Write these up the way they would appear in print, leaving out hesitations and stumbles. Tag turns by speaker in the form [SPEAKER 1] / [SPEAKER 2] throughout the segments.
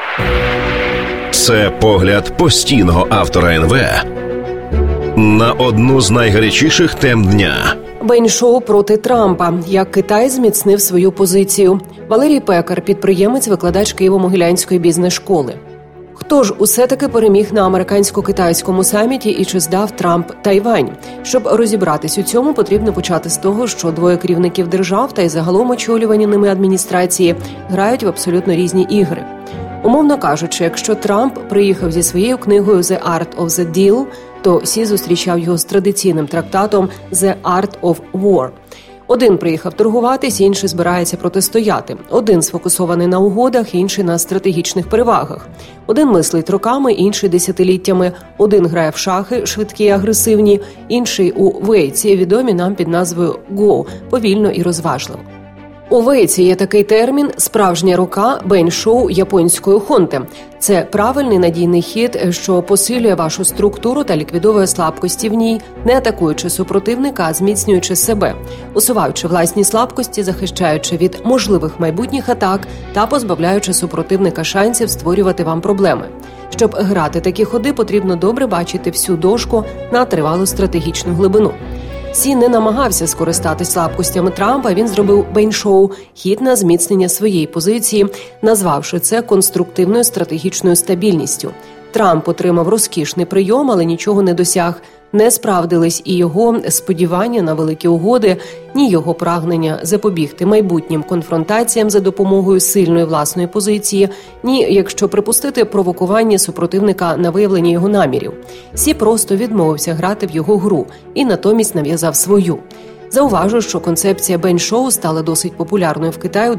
[SPEAKER 1] Це погляд постійного автора НВ на одну з найгарячіших тем дня.
[SPEAKER 2] Бейн-шоу проти Трампа. Як Китай зміцнив свою позицію. Валерій Пекар, підприємець, викладач Києво-Могилянської бізнес-школи. Хто ж усе-таки переміг на американсько-китайському саміті і чи здав Трамп Тайвань? Щоб розібратись у цьому, потрібно почати з того, що двоє керівників держав та й загалом очолювані ними адміністрації грають в абсолютно різні ігри. Умовно кажучи, якщо Трамп приїхав зі своєю книгою «The Art of the Deal», то Сі зустрічав його з традиційним трактатом «The Art of War». Один приїхав торгуватись, інший збирається протистояти. Один сфокусований на угодах, інший на стратегічних перевагах. Один мислить роками, інший десятиліттями. Один грає в шахи, швидкі і агресивні, інший у вейці, відомі нам під назвою «Го», повільно і розважливо. У вейці є такий термін «справжня рука бейн-шоу японської хонти». Це правильний надійний хід, що посилює вашу структуру та ліквідовує слабкості в ній, не атакуючи супротивника, а зміцнюючи себе, усуваючи власні слабкості, захищаючи від можливих майбутніх атак та позбавляючи супротивника шансів створювати вам проблеми. Щоб грати такі ходи, потрібно добре бачити всю дошку на тривалу стратегічну глибину. Сі не намагався скористатись слабкостями Трампа, він зробив бейн-шоу, хід на зміцнення своєї позиції, назвавши це конструктивною стратегічною стабільністю. Трамп отримав розкішний прийом, але нічого не досяг. Не справдились і його сподівання на великі угоди, ні його прагнення запобігти майбутнім конфронтаціям за допомогою сильної власної позиції, ні, якщо припустити, провокування супротивника на виявлення його намірів. Сі просто відмовився грати в його гру і натомість нав'язав свою. Зауважу, що концепція бейн-шоу стала досить популярною в Китаї у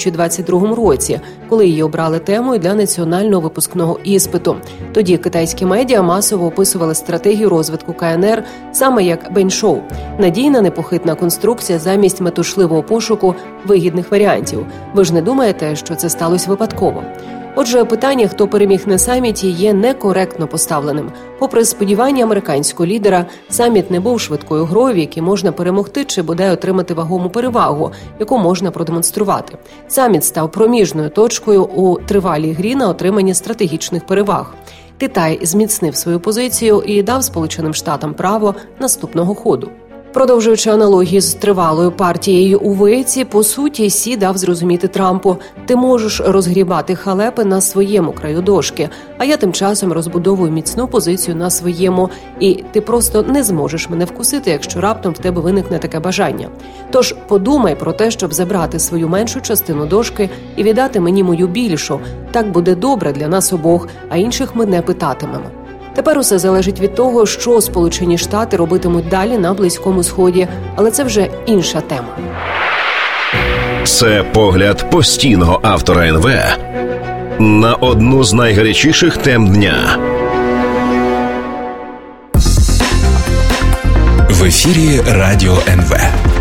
[SPEAKER 2] 2022 році, коли її обрали темою для національного випускного іспиту. Тоді китайські медіа масово описували стратегію розвитку КНР саме як бейн-шоу – надійна непохитна конструкція замість метушливого пошуку вигідних варіантів. Ви ж не думаєте, що це сталося випадково? Отже, питання, хто переміг на саміті, є некоректно поставленим. Попри сподівання американського лідера, саміт не був швидкою грою, в якій можна перемогти чи бодай отримати вагому перевагу, яку можна продемонструвати. Саміт став проміжною точкою у тривалій грі на отримання стратегічних переваг. Китай зміцнив свою позицію і дав Сполученим Штатам право наступного ходу. Продовжуючи аналогії з тривалою партією у вейці, по суті, Сі дав зрозуміти Трампу: ти можеш розгрібати халепи на своєму краю дошки, а я тим часом розбудовую міцну позицію на своєму, і ти просто не зможеш мене вкусити, якщо раптом в тебе виникне таке бажання. Тож подумай про те, щоб забрати свою меншу частину дошки і віддати мені мою більшу. Так буде добре для нас обох, а інших ми не питатимемо. Тепер усе залежить від того, що Сполучені Штати робитимуть далі на Близькому Сході, але це вже інша тема.
[SPEAKER 1] Це погляд постійного автора НВ на одну з найгарячіших тем дня.
[SPEAKER 3] В ефірі Радіо НВ.